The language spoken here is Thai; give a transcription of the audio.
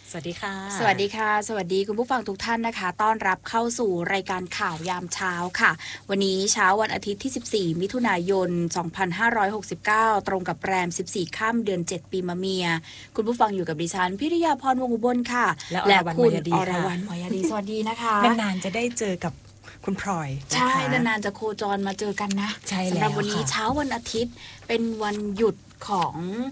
สวัสดีค่ะสวัสดีค่ะสวัสดีคุณผู้ฟังทุกท่านนะคะต้อนรับเข้าสู่รายการข่าวยามเช้าค่ะวันนี้เช้าวันอาทิตย์ที่14มิถุนายน2569ตรงกับแรม14ค่ำเดือน7ปีมะเมียคุณผู้ฟังอยู่กับดิฉันพิริยาพรวงศ์อุบลค่ะและคุณอรวรรณมอยดีสวัสดีนะคะนานๆจะได้เจอกับคุณพลอยนะคะใช่นานๆจะโคจรมาเจอกันนะใช่แล้วสำหรับวันนี้เช้าวันอาทิตย์เป็นวันหยุดของ